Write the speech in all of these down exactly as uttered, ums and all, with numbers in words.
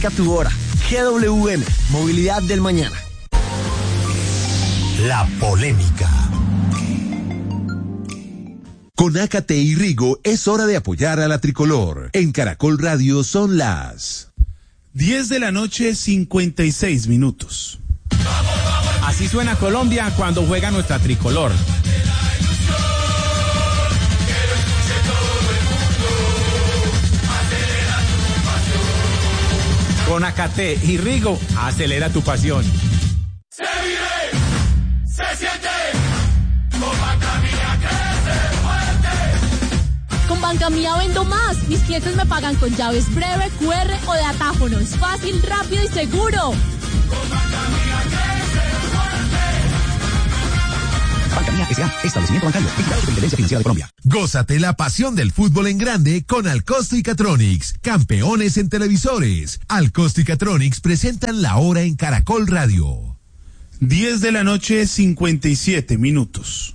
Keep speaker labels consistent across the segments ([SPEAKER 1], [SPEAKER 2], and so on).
[SPEAKER 1] A tu hora. G W M, Movilidad del Mañana.
[SPEAKER 2] La polémica. Con Ácate y Rigo es hora de apoyar a la tricolor. En Caracol Radio son las
[SPEAKER 3] diez de la noche, cincuenta y seis minutos.
[SPEAKER 4] Así suena Colombia cuando juega nuestra tricolor. Con Ácate y Rigo, acelera tu pasión.
[SPEAKER 5] Se vive, se siente, con Banca Mía crece fuerte.
[SPEAKER 6] Con Banca Mía vendo más. Mis clientes me pagan con llaves breve, Q R o de atáfonos. Fácil, rápido y seguro.
[SPEAKER 5] Con Banca Mía crece fuerte.
[SPEAKER 7] Banca Mía S A, establecimiento bancario, vigilado Superintendencia Financiera de Colombia.
[SPEAKER 2] Gózate la pasión del fútbol en grande con Alcosto y Catronics, campeones en televisores. Alcosto y Catronics presentan la hora en Caracol Radio.
[SPEAKER 3] diez de la noche, cincuenta y siete minutos.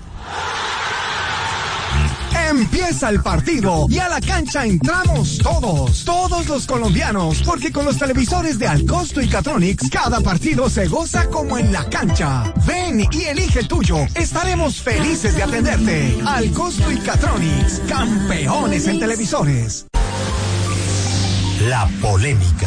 [SPEAKER 8] Empieza el partido y a la cancha entramos todos, todos los colombianos, porque con los televisores de Alcosto y Catronics, cada partido se goza como en la cancha. Ven y elige el tuyo, estaremos felices de atenderte. Alcosto y Catronics, campeones en televisores.
[SPEAKER 2] La polémica.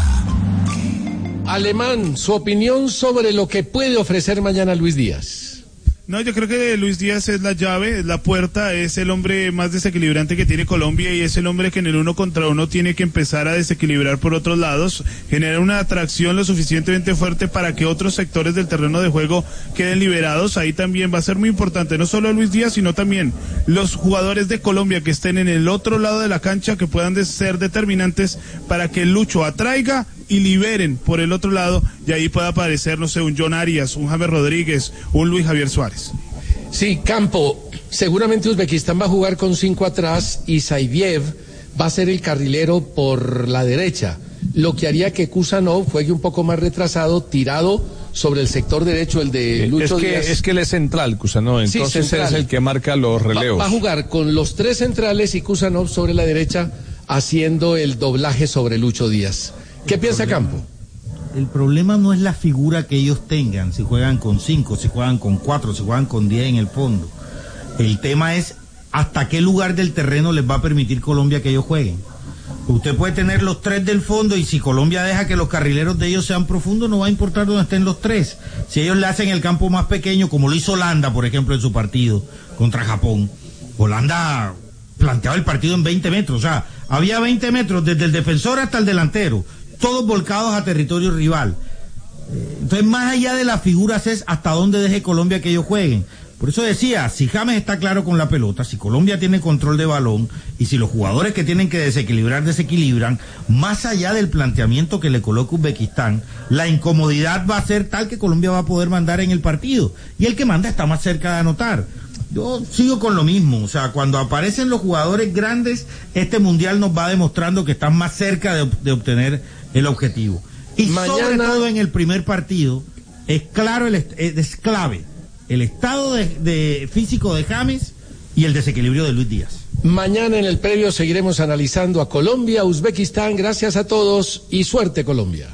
[SPEAKER 9] Alemán, su opinión sobre lo que puede ofrecer mañana Luis Díaz.
[SPEAKER 3] No, yo creo que Luis Díaz es la llave, es la puerta, es el hombre más desequilibrante que tiene Colombia y es el hombre que en el uno contra uno tiene que empezar a desequilibrar por otros lados, generar una atracción lo suficientemente fuerte para que otros sectores del terreno de juego queden liberados. Ahí también va a ser muy importante, no solo Luis Díaz, sino también los jugadores de Colombia que estén en el otro lado de la cancha, que puedan de ser determinantes para que el Lucho atraiga y liberen por el otro lado, y ahí pueda aparecer, no sé, un John Arias, un James Rodríguez, un Luis Javier Suárez.
[SPEAKER 9] Sí, Campo, seguramente Uzbekistán va a jugar con cinco atrás y Zaiviev va a ser el carrilero por la derecha, lo que haría que Kusanov juegue un poco más retrasado, tirado sobre el sector derecho, el de Lucho
[SPEAKER 10] es que,
[SPEAKER 9] Díaz.
[SPEAKER 10] Es que él es central, Kusanov, entonces sí, central. Él es el que marca los relevos.
[SPEAKER 9] Va, va a jugar con los tres centrales y Kusanov sobre la derecha, haciendo el doblaje sobre Lucho Díaz. ¿Qué piensa Campo?
[SPEAKER 11] El problema no es la figura que ellos tengan, si juegan con cinco, si juegan con cuatro, si juegan con diez en el fondo. El tema es hasta qué lugar del terreno les va a permitir Colombia que ellos jueguen. Usted puede tener los tres del fondo y si Colombia deja que los carrileros de ellos sean profundos, no va a importar dónde estén los tres. Si ellos le hacen el campo más pequeño, como lo hizo Holanda, por ejemplo, en su partido contra Japón. Holanda planteaba el partido en veinte metros, o sea, había veinte metros desde el defensor hasta el delantero, todos volcados a territorio rival. Entonces, más allá de las figuras es hasta dónde deje Colombia que ellos jueguen. Por eso decía, si James está claro con la pelota, si Colombia tiene control de balón y si los jugadores que tienen que desequilibrar desequilibran, más allá del planteamiento que le coloca Uzbekistán, la incomodidad va a ser tal que Colombia va a poder mandar en el partido. Y el que manda está más cerca de anotar. Yo sigo con lo mismo, o sea, cuando aparecen los jugadores grandes, este mundial nos va demostrando que están más cerca de, de obtener el objetivo. Y mañana, sobre todo en el primer partido, es claro, el, es clave el estado de, de físico de James y el desequilibrio de Luis Díaz.
[SPEAKER 9] Mañana en el previo seguiremos analizando a Colombia, Uzbekistán. Gracias a todos y suerte Colombia.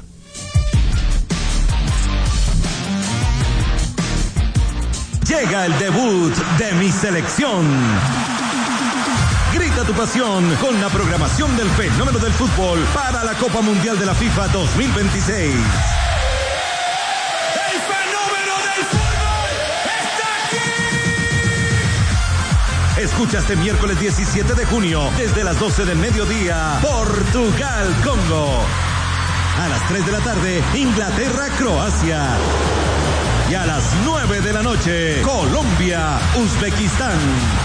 [SPEAKER 2] Llega el debut de mi selección. Grita tu pasión con la programación del fenómeno del fútbol para la Copa Mundial de la FIFA dos mil veintiséis.
[SPEAKER 5] ¡El fenómeno del fútbol está aquí!
[SPEAKER 2] Escucha este miércoles diecisiete de junio desde las doce del mediodía, Portugal-Congo. A las tres de la tarde, Inglaterra-Croacia. Y a las nueve de la noche, Colombia-Uzbekistán.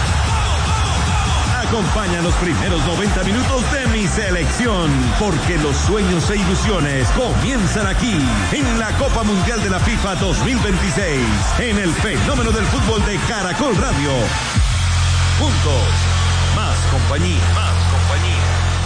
[SPEAKER 2] Acompaña los primeros noventa minutos de mi selección, porque los sueños e ilusiones comienzan aquí, en la Copa Mundial de la FIFA dos mil veintiséis, en el fenómeno del fútbol de Caracol Radio. Juntos, más compañía, más compañía.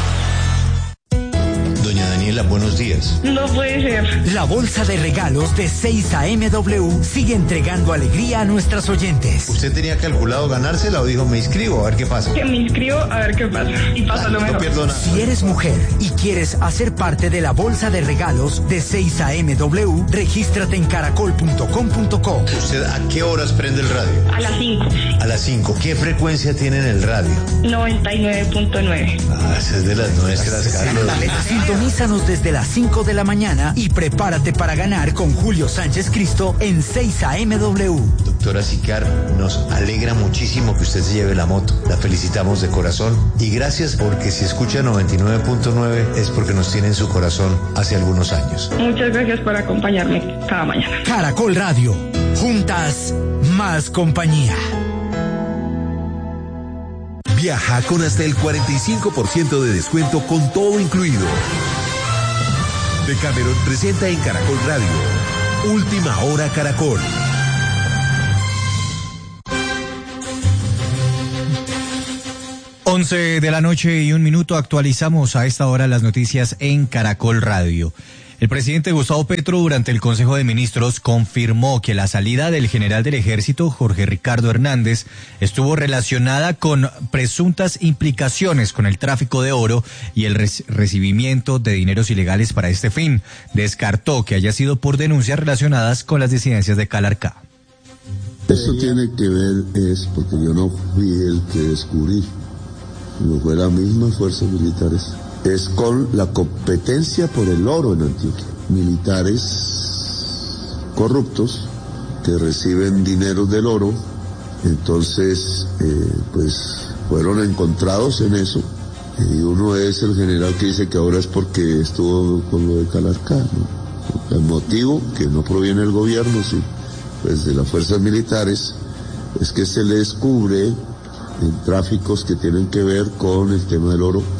[SPEAKER 12] Doña Daniela, buenos días.
[SPEAKER 13] No puede ser.
[SPEAKER 14] La bolsa de regalos de seis A M W sigue entregando alegría a nuestras oyentes.
[SPEAKER 12] ¿Usted tenía calculado ganársela o dijo me inscribo a ver qué pasa?
[SPEAKER 13] Que me inscribo a ver qué pasa. Y pasa ah, lo mejor.
[SPEAKER 12] No pierdo nada.
[SPEAKER 14] Si eres mujer y quieres hacer parte de la bolsa de regalos de seis A M W, regístrate en caracol punto com punto co.
[SPEAKER 12] ¿Usted a qué horas prende el radio?
[SPEAKER 13] A las cinco.
[SPEAKER 12] A las cinco. ¿Qué frecuencia tiene en el radio?
[SPEAKER 13] noventa y nueve punto nueve.
[SPEAKER 12] Ah, esa es de las nuestras, Carlos.
[SPEAKER 14] Sintonízanos desde las cinco de la mañana y prepárate para ganar con Julio Sánchez Cristo en seis A M W.
[SPEAKER 12] Doctora Sicar, nos alegra muchísimo que usted se lleve la moto. La felicitamos de corazón y gracias porque si escucha noventa y nueve punto nueve es porque nos tiene en su corazón hace algunos años.
[SPEAKER 13] Muchas gracias por acompañarme cada mañana.
[SPEAKER 14] Caracol Radio, juntas, más compañía.
[SPEAKER 15] Viaja con hasta el cuarenta y cinco por ciento de descuento con todo incluido. Decameron presenta en Caracol Radio, Última Hora Caracol.
[SPEAKER 16] once de la noche y un minuto, actualizamos a esta hora las noticias en Caracol Radio. El presidente Gustavo Petro durante el Consejo de Ministros confirmó que la salida del general del Ejército, Jorge Ricardo Hernández, estuvo relacionada con presuntas implicaciones con el tráfico de oro y el res- recibimiento de dineros ilegales para este fin. Descartó que haya sido por denuncias relacionadas con las disidencias de Calarcá.
[SPEAKER 17] Eso tiene que ver, es porque yo no fui el que descubrí, no fue la misma fuerzas militares. Es con la competencia por el oro en Antioquia. Militares corruptos que reciben dinero del oro, entonces eh, pues fueron encontrados en eso. Y uno es el general que dice que ahora es porque estuvo con lo de Calarcá, ¿no? El motivo, que no proviene del gobierno, sí, pues de las fuerzas militares, es que se le descubre en tráficos que tienen que ver con el tema del oro.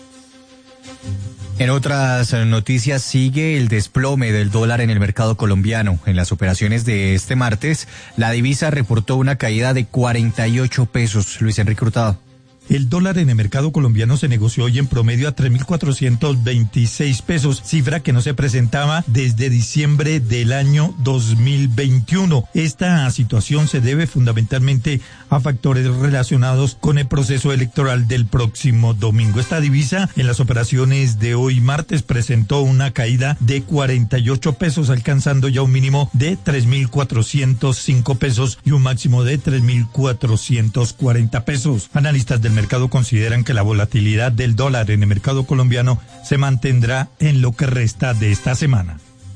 [SPEAKER 16] En otras noticias, sigue el desplome del dólar en el mercado colombiano. En las operaciones de este martes, la divisa reportó una caída de cuarenta y ocho pesos. Luis Enrique Hurtado.
[SPEAKER 18] El dólar en el mercado colombiano se negoció hoy en promedio a tres mil cuatrocientos veintiséis pesos, cifra que no se presentaba desde diciembre del año dos mil veintiuno. Esta situación se debe fundamentalmente a factores relacionados con el proceso electoral del próximo domingo. Esta divisa en las operaciones de hoy martes presentó una caída de cuarenta y ocho pesos, alcanzando ya un mínimo de tres mil cuatrocientos cinco pesos y un máximo de tres mil cuatrocientos cuarenta pesos. Analistas del mercado consideran que la volatilidad del dólar en el mercado colombiano se mantendrá en lo que resta de esta semana.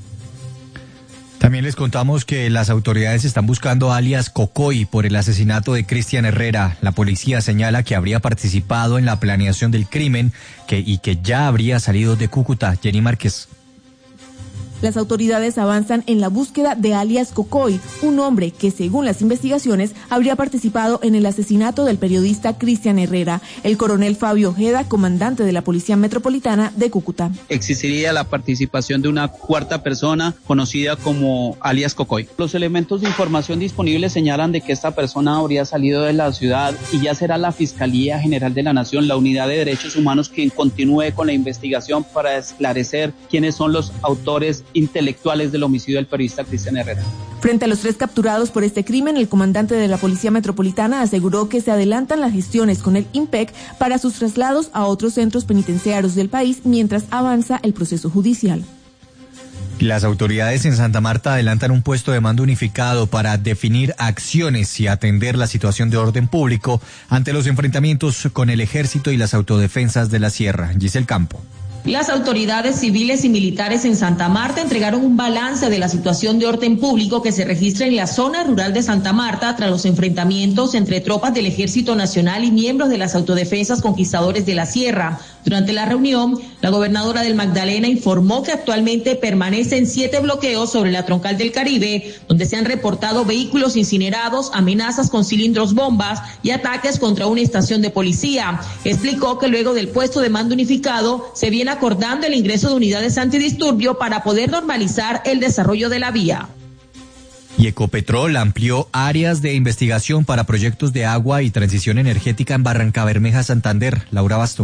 [SPEAKER 16] También les contamos que las autoridades están buscando a alias Cocoy por el asesinato de Cristian Herrera. La policía señala que habría participado en la planeación del crimen que, y que ya habría salido de Cúcuta. Jenny Márquez.
[SPEAKER 19] Las autoridades avanzan en la búsqueda de alias Cocoy, un hombre que, según las investigaciones, habría participado en el asesinato del periodista Cristian Herrera. El coronel Fabio Ojeda, comandante de la Policía Metropolitana de Cúcuta.
[SPEAKER 20] Existiría la participación de una cuarta persona conocida como alias Cocoy. Los elementos de información disponibles señalan de que esta persona habría salido de la ciudad y ya será la Fiscalía General de la Nación, la Unidad de Derechos Humanos, quien continúe con la investigación para esclarecer quiénes son los autores intelectuales del homicidio del periodista Cristian Herrera.
[SPEAKER 19] Frente a los tres capturados por este crimen, el comandante de la Policía Metropolitana aseguró que se adelantan las gestiones con el IMPEC para sus traslados a otros centros penitenciarios del país mientras avanza el proceso judicial.
[SPEAKER 16] Las autoridades en Santa Marta adelantan un puesto de mando unificado para definir acciones y atender la situación de orden público ante los enfrentamientos con el ejército y las autodefensas de la Sierra. Giselle Campo.
[SPEAKER 21] Las autoridades civiles y militares en Santa Marta entregaron un balance de la situación de orden público que se registra en la zona rural de Santa Marta tras los enfrentamientos entre tropas del Ejército Nacional y miembros de las autodefensas conquistadores de la Sierra. Durante la reunión, la gobernadora del Magdalena informó que actualmente permanecen siete bloqueos sobre la troncal del Caribe, donde se han reportado vehículos incinerados, amenazas con cilindros bombas y ataques contra una estación de policía. Explicó que luego del puesto de mando unificado se viene acordando el ingreso de unidades antidisturbio para poder normalizar el desarrollo de la vía.
[SPEAKER 16] Y Ecopetrol amplió áreas de investigación para proyectos de agua y transición energética en Barrancabermeja, Santander. Laura Basto.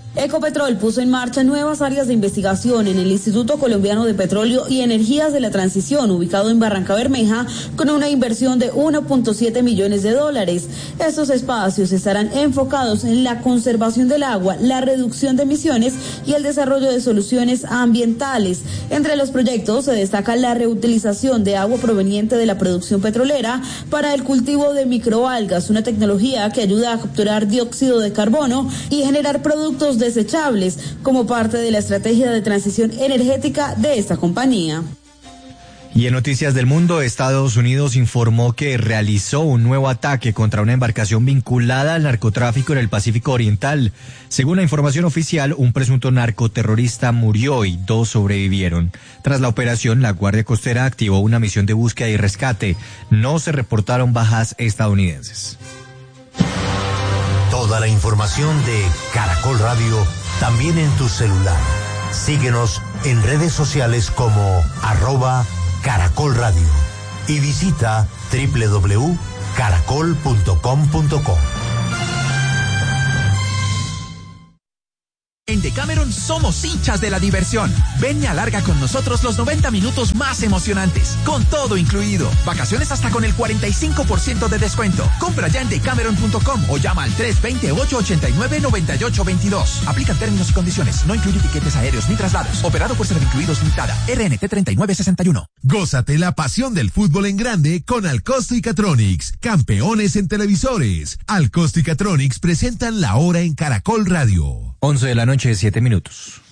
[SPEAKER 1] Ecopetrol puso en marcha nuevas áreas de investigación en el Instituto Colombiano de Petróleo y Energías de la Transición, ubicado en Barranca Bermeja, con una inversión de uno punto siete millones de dólares. Estos espacios estarán enfocados en la conservación del agua, la reducción de emisiones y el desarrollo de soluciones ambientales. Entre los proyectos se destaca la reutilización de agua proveniente de la producción petrolera para el cultivo de microalgas, una tecnología que ayuda a capturar dióxido de carbono y generar productos desechables como parte de la estrategia de transición energética de esta compañía.
[SPEAKER 16] Y en noticias del mundo, Estados Unidos informó que realizó un nuevo ataque contra una embarcación vinculada al narcotráfico en el Pacífico Oriental. Según la información oficial, un presunto narcoterrorista murió y dos sobrevivieron. Tras la operación, la Guardia Costera activó una misión de búsqueda y rescate. No se reportaron bajas estadounidenses.
[SPEAKER 22] Toda la información de Caracol Radio también en tu celular. Síguenos en redes sociales como arroba Caracol Radio y visita doble u doble u doble u punto caracol punto com punto co.
[SPEAKER 23] En Decameron somos hinchas de la diversión. Ven y alarga con nosotros los noventa minutos más emocionantes, con todo incluido. Vacaciones hasta con el cuarenta y cinco por ciento de descuento. Compra ya en decameron punto com o llama al tres dos cero, ocho ocho nueve, nueve ocho dos dos. Aplican términos y condiciones. No incluye tiquetes aéreos ni traslados. Operado por Servincluidos Limitada. R N T treinta y nueve sesenta y uno.
[SPEAKER 15] Gózate la pasión del fútbol en grande con Alcosto y Catronics, campeones en televisores. Alcosto y Catronics presentan La Hora en Caracol Radio.
[SPEAKER 16] once de la noche, siete minutos.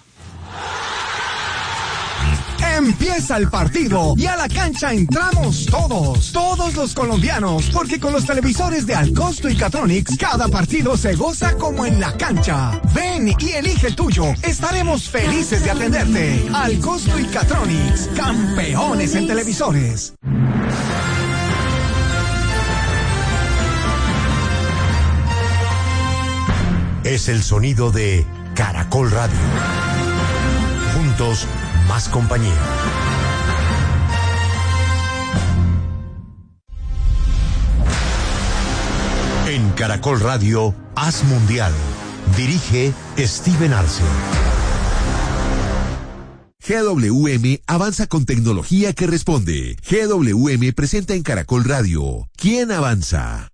[SPEAKER 8] Empieza el partido y a la cancha entramos todos, todos los colombianos, porque con los televisores de Alcosto y Catronics, cada partido se goza como en la cancha. Ven y elige el tuyo, estaremos felices de atenderte. Alcosto y Catronics, campeones en televisores.
[SPEAKER 22] Es el sonido de Caracol Radio. Juntos, más compañía. En Caracol Radio, Haz Mundial. Dirige Steven Arce.
[SPEAKER 15] G W M avanza con tecnología que responde. G W M presenta en Caracol Radio. ¿Quién avanza?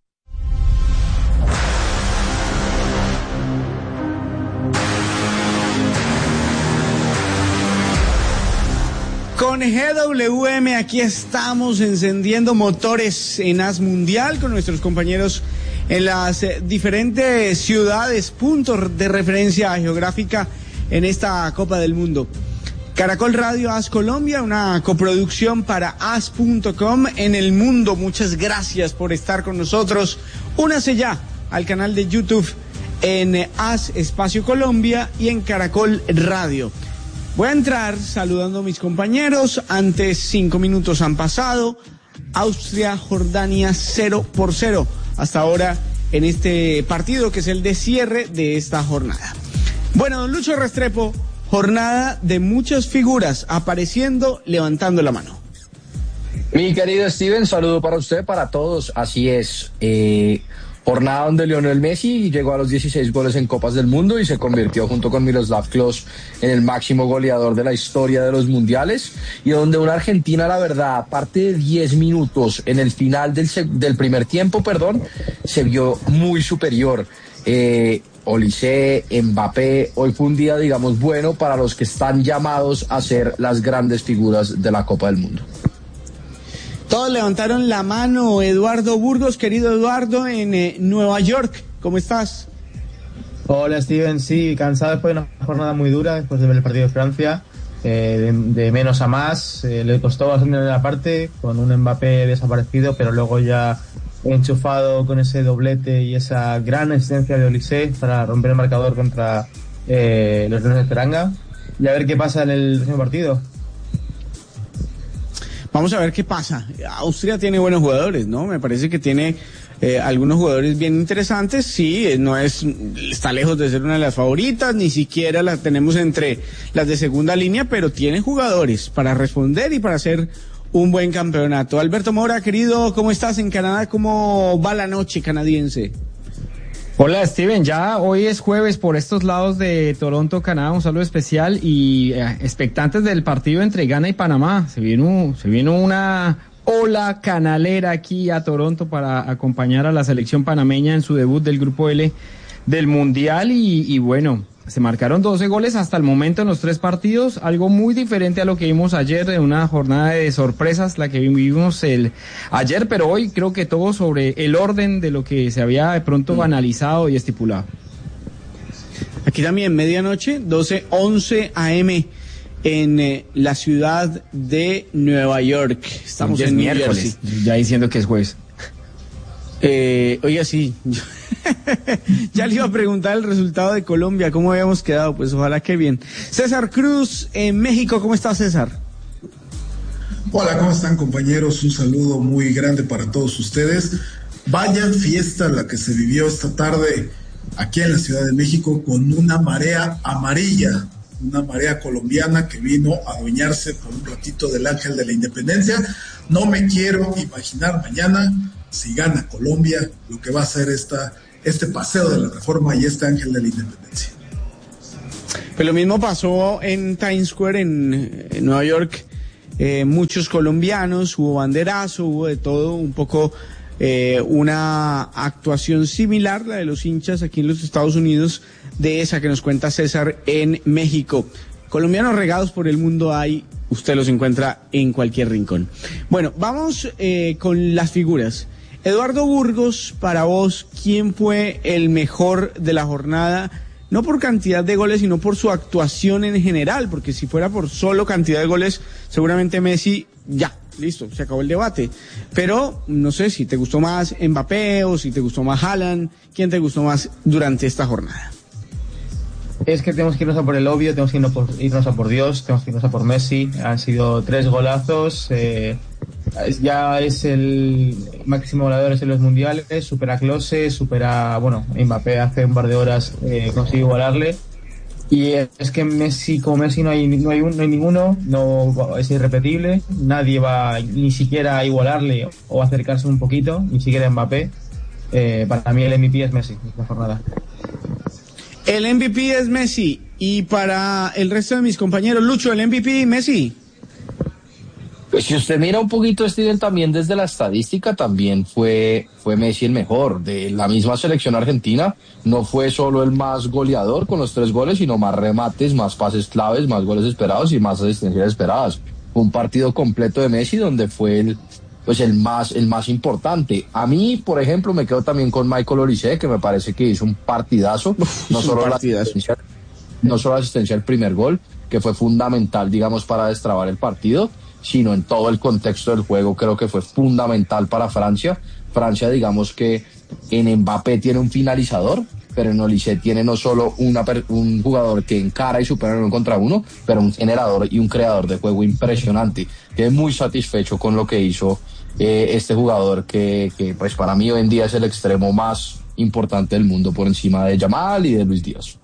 [SPEAKER 24] Con G W M aquí estamos encendiendo motores en Haz Mundial con nuestros compañeros en las diferentes ciudades, puntos de referencia geográfica en esta Copa del Mundo. Caracol Radio Haz Colombia, una coproducción para haz punto com en el mundo. Muchas gracias por estar con nosotros. Únase ya al canal de YouTube en Haz Espacio Colombia y en Caracol Radio. Voy a entrar saludando a mis compañeros. Antes cinco minutos han pasado. Austria, Jordania cero por cero. Hasta ahora en este partido que es el de cierre de esta jornada. Bueno, don Lucho Restrepo, jornada de muchas figuras apareciendo, levantando la mano.
[SPEAKER 25] Mi querido Steven, saludo para usted, para todos. Así es. Eh... Jornada donde Lionel Messi llegó a los dieciséis goles en Copas del Mundo y se convirtió junto con Miroslav Klose en el máximo goleador de la historia de los mundiales, y donde una Argentina, la verdad, aparte de diez minutos en el final del, del primer tiempo, perdón, se vio muy superior. Eh, Olise, Mbappé, hoy fue un día, digamos, bueno para los que están llamados a ser las grandes figuras de la Copa del Mundo.
[SPEAKER 24] Todos levantaron la mano. Eduardo Burgos, querido Eduardo, en eh, Nueva York. ¿Cómo estás?
[SPEAKER 26] Hola, Steven. Sí, cansado después de una jornada muy dura, después de ver el partido de Francia. Eh, de, de menos a más. Eh, le costó bastante en la parte, con un Mbappé desaparecido, pero luego ya enchufado con ese doblete y esa gran asistencia de Olise para romper el marcador contra eh, los Leones de Teranga. Y a ver qué pasa en el próximo partido.
[SPEAKER 24] Vamos a ver qué pasa. Austria tiene buenos jugadores, ¿no? Me parece que tiene eh, algunos jugadores bien interesantes. Sí, no es, está lejos de ser una de las favoritas, ni siquiera la tenemos entre las de segunda línea, pero tiene jugadores para responder y para hacer un buen campeonato. Alberto Mora, querido, ¿cómo estás en Canadá? ¿Cómo va la noche canadiense?
[SPEAKER 3] Hola Steven, ya hoy es jueves por estos lados de Toronto, Canadá, un saludo especial y eh, expectantes del partido entre Ghana y Panamá. Se vino, se vino una ola canalera aquí a Toronto para acompañar a la selección panameña en su debut del Grupo L del Mundial y, y bueno, se marcaron doce goles hasta el momento en los tres partidos, algo muy diferente a lo que vimos ayer en una jornada de sorpresas, la que vivimos el ayer, pero hoy creo que todo sobre el orden de lo que se había de pronto analizado y estipulado.
[SPEAKER 24] Aquí también, medianoche, doce once a eme en eh, la ciudad de Nueva York. Estamos en
[SPEAKER 3] miércoles, ya diciendo que es jueves.
[SPEAKER 24] Eh, oiga, sí, ya le iba a preguntar el resultado de Colombia, cómo habíamos quedado, pues ojalá que bien. César Cruz, en México, ¿cómo está César?
[SPEAKER 4] Hola, ¿cómo están compañeros? Un saludo muy grande para todos ustedes. Vaya fiesta la que se vivió esta tarde aquí en la Ciudad de México con una marea amarilla, una marea colombiana que vino a adueñarse por un ratito del Ángel de la Independencia. No me quiero imaginar mañana, si gana Colombia, lo que va a ser esta, este paseo de la Reforma y este Ángel de la Independencia.
[SPEAKER 24] Pues lo mismo pasó en Times Square, en, en Nueva York. Eh, muchos colombianos, hubo banderazo, hubo de todo, un poco eh, una actuación similar, la de los hinchas aquí en los Estados Unidos, de esa que nos cuenta César en México. Colombianos regados por el mundo hay, usted los encuentra en cualquier rincón. Bueno, vamos eh, con las figuras. Eduardo Burgos, para vos, ¿quién fue el mejor de la jornada? No por cantidad de goles, sino por su actuación en general, porque si fuera por solo cantidad de goles, seguramente Messi, ya, listo, se acabó el debate. Pero, no sé, si te gustó más Mbappé o si te gustó más Haaland, ¿quién te gustó más durante esta jornada?
[SPEAKER 26] Es que tenemos que irnos a por el obvio, tenemos que irnos, por, irnos a por Dios, tenemos que irnos a por Messi. Han sido tres golazos, eh, ya es el máximo goleador en los mundiales, supera a Klose, supera, bueno, Mbappé hace un par de horas eh, consiguió igualarle. Y es que Messi, como Messi no hay, no hay, un, no hay ninguno, no es irrepetible, nadie va ni siquiera a igualarle o a acercarse un poquito, ni siquiera Mbappé. Eh, para mí el M V P es Messi, esta jornada.
[SPEAKER 24] El M V P es Messi. Y para el resto de mis compañeros, Lucho, el M V P, Messi.
[SPEAKER 25] Pues si usted mira un poquito, Steven, también desde la estadística, también fue, fue Messi el mejor. De la misma selección argentina, no fue solo el más goleador con los tres goles, sino más remates, más pases claves, más goles esperados y más asistencias esperadas. Fue un partido completo de Messi donde fue el, pues el más, el más importante. A mí, por ejemplo, me quedo también con Michael Olise, que me parece que hizo un partidazo.
[SPEAKER 24] Uf,
[SPEAKER 25] no, solo
[SPEAKER 24] un
[SPEAKER 25] la
[SPEAKER 24] partidazo.
[SPEAKER 25] asistencia, no solo la asistencia al primer gol, que fue fundamental, digamos, para destrabar el partido, sino en todo el contexto del juego. Creo que fue fundamental para Francia. Francia, digamos que en Mbappé tiene un finalizador, pero en Olise tiene no solo una, un jugador que encara y supera en uno contra uno, pero un generador y un creador de juego impresionante. Quedé muy satisfecho con lo que hizo eh, este jugador que, que pues para mí hoy en día es el extremo más importante del mundo por encima de Yamal y de Luis Díaz.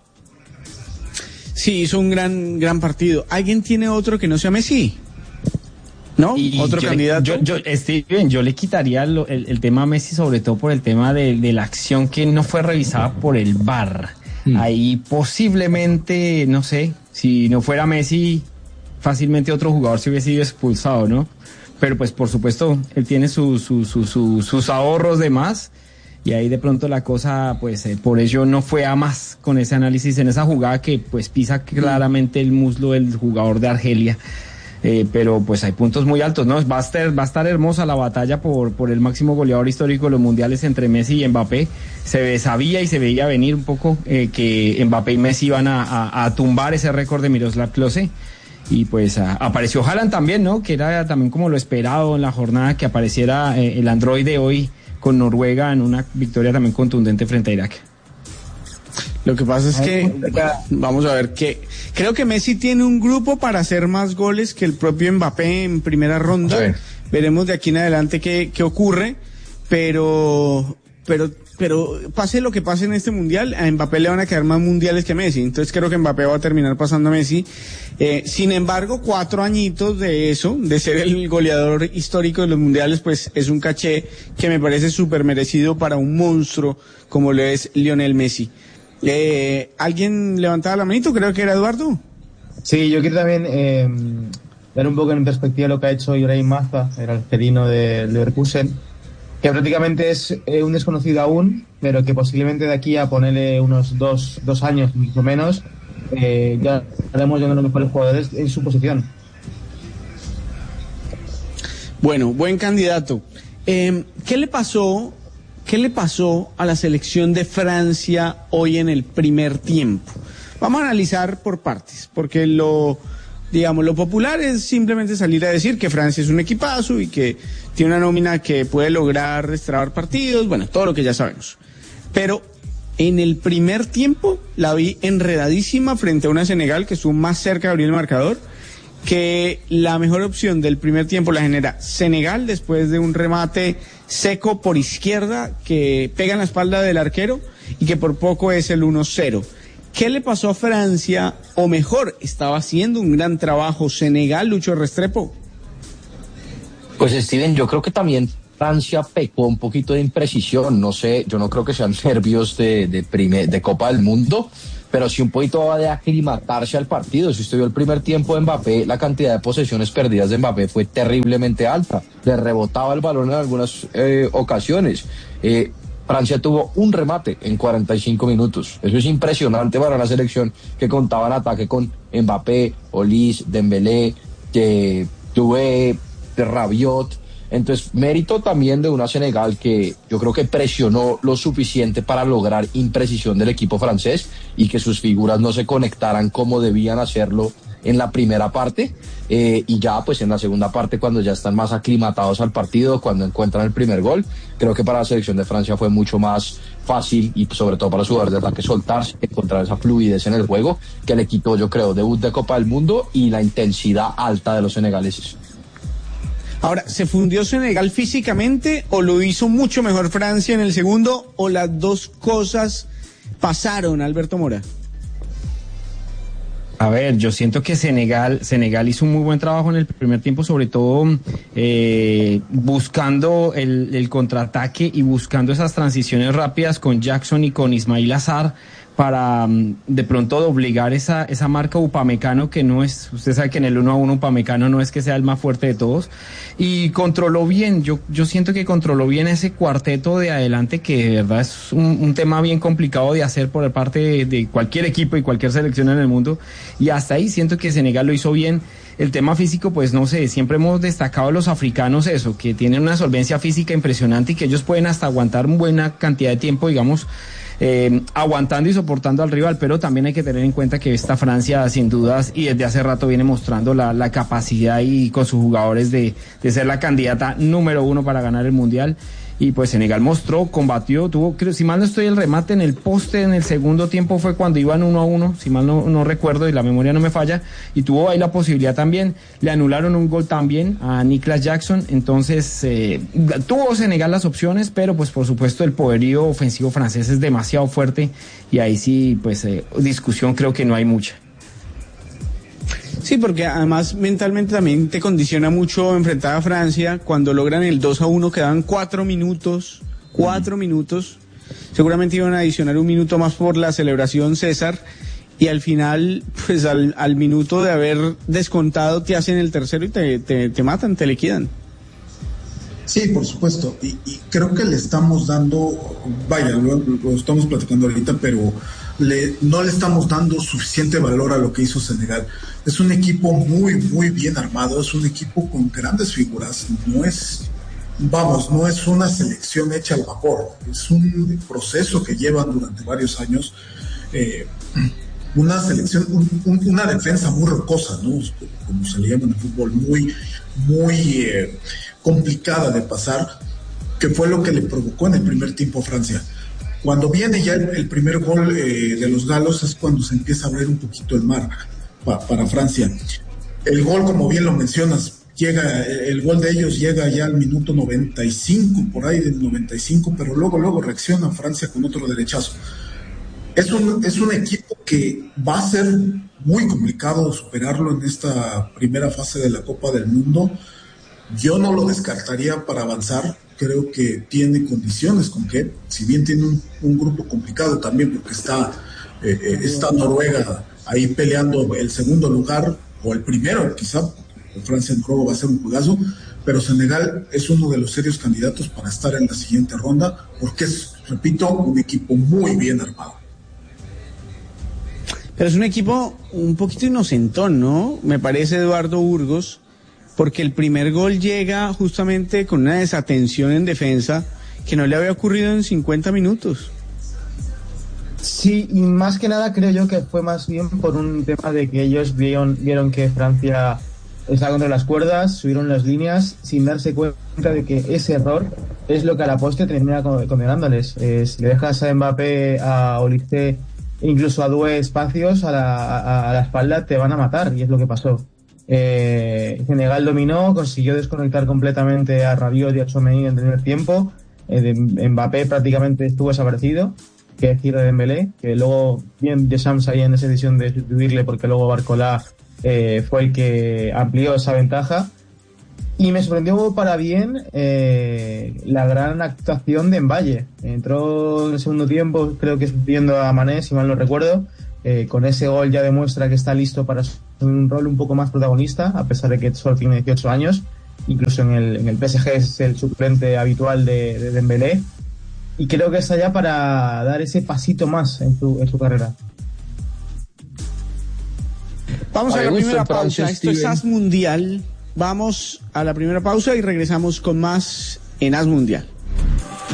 [SPEAKER 24] Sí, hizo un gran, gran partido. ¿Alguien tiene otro que no sea Messi? ¿No?
[SPEAKER 3] Y
[SPEAKER 24] ¿Otro
[SPEAKER 3] yo
[SPEAKER 24] candidato?
[SPEAKER 3] Le, yo, yo, Steven, yo le quitaría lo, el, el tema a Messi, sobre todo por el tema de, de la acción que no fue revisada por el V A R. Mm. Ahí posiblemente, no sé, si no fuera Messi, fácilmente otro jugador se hubiese sido expulsado, ¿no? Pero pues por supuesto, él tiene su, su, su, su, sus ahorros de más. Y ahí de pronto la cosa, pues eh, por ello no fue a más con ese análisis en esa jugada que pues pisa claramente el muslo del jugador de Argelia. Eh, pero pues hay puntos muy altos, ¿no? Va a estar, va a estar hermosa la batalla por, por el máximo goleador histórico de los mundiales entre Messi y Mbappé. Se sabía y se veía venir un poco eh, que Mbappé y Messi iban a, a, a tumbar ese récord de Miroslav Klose. Y pues a, apareció Haaland también, ¿no? Que era también como lo esperado en la jornada, que apareciera eh, el androide hoy con Noruega en una victoria también contundente frente a Irak.
[SPEAKER 24] Lo que pasa es que, vamos a ver, que creo que Messi tiene un grupo para hacer más goles que el propio Mbappé en primera ronda. Sí. Veremos de aquí en adelante qué, qué ocurre, pero, pero pero pase lo que pase en este mundial, a Mbappé le van a quedar más mundiales que a Messi, entonces creo que Mbappé va a terminar pasando a Messi. Eh, sin embargo, cuatro añitos de eso, de ser el goleador histórico de los mundiales, pues es un caché que me parece súper merecido para un monstruo como lo es Lionel Messi. Eh, ¿Alguien levantaba la manito? Creo que era Eduardo.
[SPEAKER 26] Sí, yo quiero también eh, dar un poco en perspectiva lo que ha hecho Ibrahim Maza, el argelino de Leverkusen, que prácticamente es eh, un desconocido aún, pero que posiblemente de aquí a ponerle unos dos, dos años, más o menos, eh, ya haremos uno de los mejores jugadores en su posición.
[SPEAKER 24] Bueno, buen candidato. Eh, ¿Qué le pasó, qué le pasó a la selección de Francia hoy en el primer tiempo? Vamos a analizar por partes, porque lo, digamos, lo popular es simplemente salir a decir que Francia es un equipazo y que tiene una nómina que puede lograr destrabar partidos, bueno, todo lo que ya sabemos. Pero en el primer tiempo la vi enredadísima frente a una Senegal que estuvo más cerca de abrir el marcador, que la mejor opción del primer tiempo la genera Senegal después de un remate seco por izquierda que pega en la espalda del arquero y que por poco es el uno cero. ¿Qué le pasó a Francia? O mejor, estaba haciendo un gran trabajo Senegal, Lucho Restrepo.
[SPEAKER 25] Pues Steven, yo creo que también Francia pecó un poquito de imprecisión, no sé, yo no creo que sean nervios de, de, primer, de Copa del Mundo, pero sí un poquito de aclimatarse al partido. Si usted vio el primer tiempo de Mbappé, la cantidad de posesiones perdidas de Mbappé fue terriblemente alta, le rebotaba el balón en algunas eh, ocasiones. Eh, Francia tuvo un remate en cuarenta y cinco minutos, eso es impresionante para una selección que contaba en ataque con Mbappé, Olise, Dembélé, que tuve Rabiot. Entonces, mérito también de una Senegal que yo creo que presionó lo suficiente para lograr imprecisión del equipo francés y que sus figuras no se conectaran como debían hacerlo en la primera parte, eh, y ya pues en la segunda parte, cuando ya están más aclimatados al partido, cuando encuentran el primer gol, creo que para la selección de Francia fue mucho más fácil, y sobre todo para los jugadores de ataque, soltarse, encontrar esa fluidez en el juego que le quitó, yo creo, debut de Copa del Mundo y la intensidad alta de los senegaleses.
[SPEAKER 24] Ahora, ¿se fundió Senegal físicamente o lo hizo mucho mejor Francia en el segundo, o las dos cosas pasaron, Alberto Mora?
[SPEAKER 3] A ver, yo siento que Senegal, Senegal hizo un muy buen trabajo en el primer tiempo, sobre todo eh, buscando el, el contraataque y buscando esas transiciones rápidas con Jackson y con Ismail Azar para de pronto doblegar esa, esa marca Upamecano, que no es, usted sabe que en el uno a uno Upamecano no es que sea el más fuerte de todos, y controló bien, yo, yo siento que controló bien ese cuarteto de adelante, que de verdad es un, un tema bien complicado de hacer por parte de, de cualquier equipo y cualquier selección en el mundo, y hasta ahí siento que Senegal lo hizo bien. El tema físico, pues no sé, siempre hemos destacado a los africanos eso, que tienen una solvencia física impresionante y que ellos pueden hasta aguantar una buena cantidad de tiempo, digamos, Eh, aguantando y soportando al rival, pero también hay que tener en cuenta que esta Francia, sin dudas, y desde hace rato viene mostrando la, la capacidad y con sus jugadores de, de ser la candidata número uno para ganar el Mundial. Y pues Senegal mostró, combatió, tuvo, creo, si mal no estoy, el remate en el poste en el segundo tiempo fue cuando iban uno a uno, si mal no, no recuerdo y la memoria no me falla, y tuvo ahí la posibilidad también. Le anularon un gol también a Nicolas Jackson, entonces eh, tuvo Senegal las opciones, pero pues por supuesto el poderío ofensivo francés es demasiado fuerte, y ahí sí, pues eh, discusión creo que no hay mucha.
[SPEAKER 24] Sí, porque además mentalmente también te condiciona mucho enfrentar a Francia. Cuando logran el dos a uno, quedaban cuatro minutos, cuatro mm. minutos. Seguramente iban a adicionar un minuto más por la celebración, César. Y al final, pues al, al minuto de haber descontado, te hacen el tercero y te, te, te matan, te liquidan.
[SPEAKER 4] Sí, por supuesto. Y, y creo que le estamos dando, vaya, lo, lo estamos platicando ahorita, pero le, no le estamos dando suficiente valor a lo que hizo Senegal. Es un equipo muy, muy bien armado, es un equipo con grandes figuras, no es, vamos, no es una selección hecha al vapor, es un proceso que llevan durante varios años, eh, una selección, un, un, una defensa muy rocosa, ¿no? Como se le llama en el fútbol, muy, muy eh, complicada de pasar, que fue lo que le provocó en el primer tiempo a Francia. Cuando viene ya el, el primer gol eh, de los galos es cuando se empieza a abrir un poquito el mar pa, para Francia. El gol, como bien lo mencionas, llega, el gol de ellos llega ya al minuto noventa y cinco, por ahí del noventa y cinco, pero luego, luego reacciona Francia con otro derechazo. Es un, es un equipo que va a ser muy complicado superarlo en esta primera fase de la Copa del Mundo. Yo no lo descartaría para avanzar. Creo que tiene condiciones con que, si bien tiene un, un grupo complicado también, porque está, eh, está Noruega ahí peleando el segundo lugar, o el primero quizá, Francia en juego va a ser un juegazo, pero Senegal es uno de los serios candidatos para estar en la siguiente ronda, porque es, repito, un equipo muy bien armado.
[SPEAKER 24] Pero es un equipo un poquito inocentón, ¿no? Me parece, Eduardo Burgos, porque el primer gol llega justamente con una desatención en defensa que no le había ocurrido en cincuenta minutos.
[SPEAKER 26] Sí, y más que nada creo yo que fue más bien por un tema de que ellos vieron, vieron que Francia estaba contra las cuerdas, subieron las líneas sin darse cuenta de que ese error es lo que a la postre termina condenándoles. Eh, si le dejas a Mbappé, a Olise, incluso a Doué espacios a la, a, a la espalda, te van a matar, y es lo que pasó. Eh, Senegal dominó, consiguió desconectar completamente a Rabiot y a Tchouaméni en el primer tiempo. Eh, de, Mbappé prácticamente estuvo desaparecido, que decir de Dembélé, que luego bien Deschamps ahí en esa decisión de sustituirle, porque luego Barcola eh, fue el que amplió esa ventaja. Y me sorprendió para bien eh, la gran actuación de Mbaye. Entró en el segundo tiempo, creo que sustituyendo a Mané, si mal no recuerdo. Eh, con ese gol ya demuestra que está listo para un rol un poco más protagonista, a pesar de que solo tiene dieciocho años. Incluso en el, en el P S G es el suplente habitual de, de Dembélé. Y creo que está ya para dar ese pasito más en su, en su carrera.
[SPEAKER 24] Vamos a la primera pausa. Esto es As Mundial. Vamos a la primera pausa y regresamos con más en As Mundial.